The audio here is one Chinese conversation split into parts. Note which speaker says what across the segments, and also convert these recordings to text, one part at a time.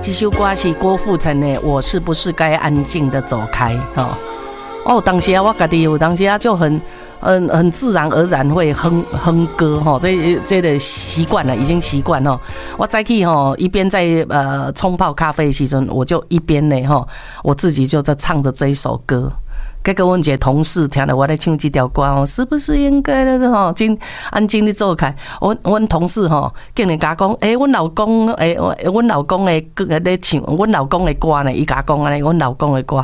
Speaker 1: 这首歌是郭富城的《我是不是该安静的走开》当时我自己有当时就很自然而然会哼歌这个习惯了，已经习惯了。我早起一边在冲泡咖啡的时阵，我就一边呢我自己就在唱着这一首歌。结果阮一个同事听到我在唱这条歌是不是应该的真安静的走开？阮同事竟然甲讲，阮老公阮老公的歌在唱，阮老公的歌呢，伊甲讲安尼，阮老公的歌。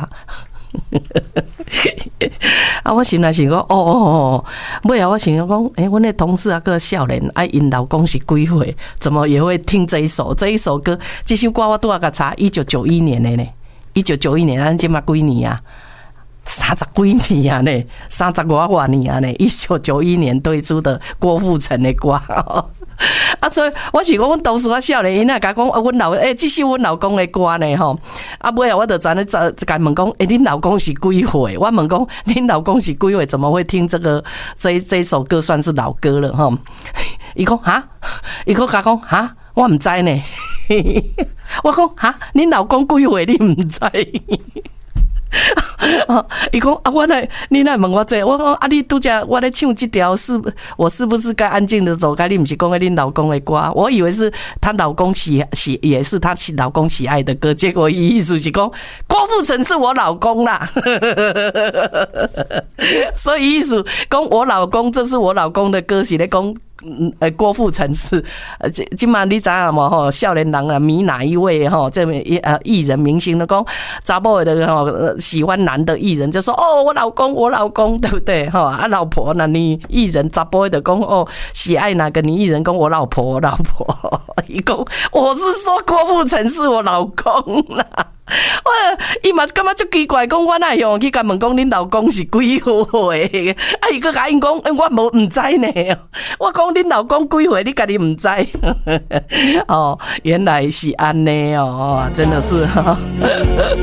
Speaker 1: 我心内想讲，尾后我想讲，阮的同事个少年，因老公是几岁，怎么也会听这一首歌？这首歌我拄仔甲查，1991年的呢，1991年，咱即嘛几年啊？30几年啊呢，30多年啊呢，1991年推出的郭富城的歌。所以我是讲，阮同事我少年，因仔甲讲，这首阮老公的歌呢尾后我就转咧甲问讲，恁老公是几岁？我问讲，恁老公是几岁？怎么会听这首歌算是老歌了伊讲伊讲甲讲我唔知呢。我讲恁老公几岁？你唔知？伊讲你来问我这，我讲你拄则我咧唱这条我是不是该安静的走开？你不是讲恁老公的歌，我以为是她老公也是她老公喜爱的歌，结果意思是讲郭富城是我老公啦，所以意思讲我老公这是我老公的歌，是咧讲。郭富城是今嘛你知影无少年人啊迷哪一位这艺人明星的讲查某的喜欢男的艺人就说我老公对不对老婆那女艺人查甫的讲喜爱哪个女艺人讲我老婆伊讲我是说郭富城是我老公啦。伊嘛感觉足奇怪，讲我哪会用去甲问讲恁老公是几岁？伊搁甲因讲，我唔知呢。我讲恁老公几岁，你家己唔知？原来是安尼真的是